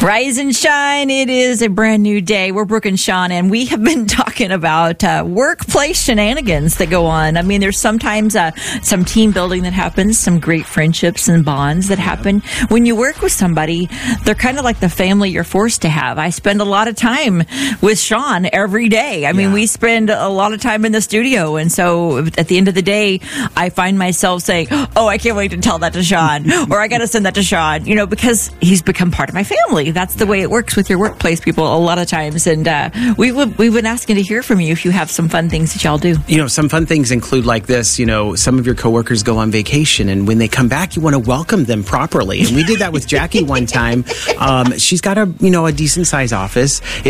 Rise and shine. It is a brand new day. We're Brooke and Sean, and we have been talking about workplace shenanigans that go on. I mean, there's sometimes some team building that happens, some great friendships and bonds that happen. When you work with somebody, they're kind of like the family you're forced to have. I spend a lot of time with Sean every day. I mean, we spend a lot of time in the studio, and so at the end of the day, I find myself saying, oh, I can't wait to tell that to Sean, or I got to send that to Sean, because he's become part of my family. That's the way it works with your workplace people a lot of times. And we've been asking to hear from you if you have some fun things that y'all do. Some fun things include like this, some of your coworkers go on vacation, and when they come back, you want to welcome them properly. And we did that with Jackie one time. She's got a decent size office.